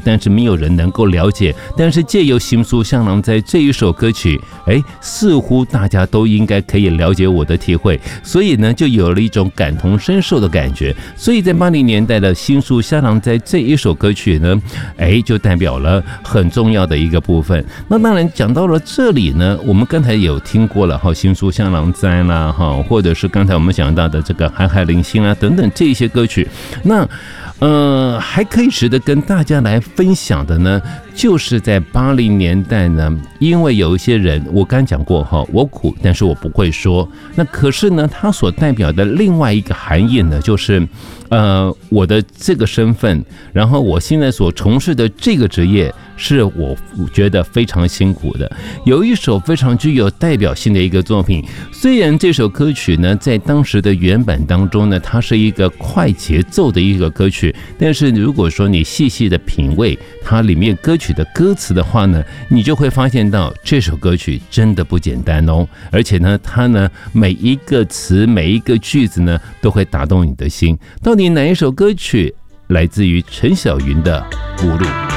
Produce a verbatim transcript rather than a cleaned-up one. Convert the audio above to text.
但是没有人能够了解。但是借由新书香囊在这一首歌曲，哎，似乎大家都应该可以了解我的体会，所以呢，就有了一种感同身受的感觉。所以在八零年代的新书香囊在这一首歌曲呢，哎，就代表了很重要的一个部分。那当然讲到了这里呢，我们刚才有听过了哈，新书香囊哉啦哈，或者是刚才我们讲到的这个海海零星啊等等这些歌曲，那呃还可以值得跟大家来分享的呢，就是在八零年代呢，因为有一些人，我刚讲过哈，我苦，但是我不会说。那可是呢，它所代表的另外一个含义呢，就是呃我的这个身份，然后我现在所从事的这个职业，是我觉得非常辛苦的。有一首非常具有代表性的一个作品，虽然这首歌曲呢，在当时的原版当中呢，它是一个快节奏的一个歌曲，但是如果说你细细的品味它里面歌曲的歌词的话呢，你就会发现到这首歌曲真的不简单哦，而且呢，它呢每一个词每一个句子呢，都会打动你的心。到底哪一首歌曲来自于陈小云的《孤路》？